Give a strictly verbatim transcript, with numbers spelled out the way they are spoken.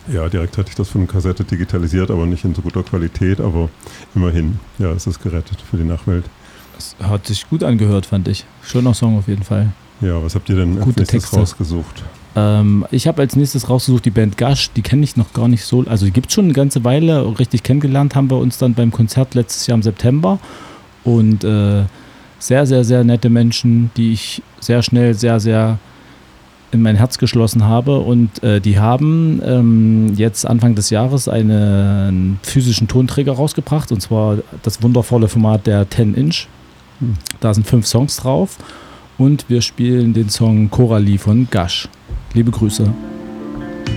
Ja, direkt hatte ich das von Kassette digitalisiert, aber nicht in so guter Qualität, aber immerhin, ja, es ist gerettet für die Nachwelt. Es hat sich gut angehört, fand ich. Schöner Song auf jeden Fall. Ja, was habt ihr denn Gute als nächstes Texte. rausgesucht? Ähm, ich habe als nächstes rausgesucht die Band Gush, die kenne ich noch gar nicht so, also die gibt es schon eine ganze Weile, richtig kennengelernt haben wir uns dann beim Konzert letztes Jahr im September und äh, sehr, sehr, sehr nette Menschen, die ich sehr schnell, sehr, sehr in mein Herz geschlossen habe und äh, die haben ähm, jetzt Anfang des Jahres eine, einen physischen Tonträger rausgebracht und zwar das wundervolle Format der zehn Inch. Hm. Da sind fünf Songs drauf und wir spielen den Song Coralie von Gush. Liebe Grüße.